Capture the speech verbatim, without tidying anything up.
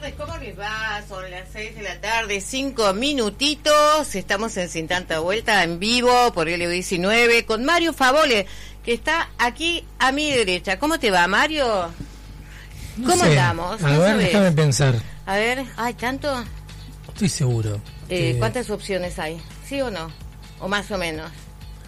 tardes, ¿cómo les va? Son las seis de la tarde, cinco minutitos. Estamos en Sin Tanta Vuelta en vivo por L U diecinueve con Mario Favole, que está aquí a mi derecha. ¿Cómo te va, Mario? No ¿Cómo sé. estamos? A ¿No ver, sabés? déjame pensar. A ver, ¿hay tanto? Estoy seguro. Eh, que- ¿Cuántas opciones hay? ¿Sí o no? ¿O más o menos?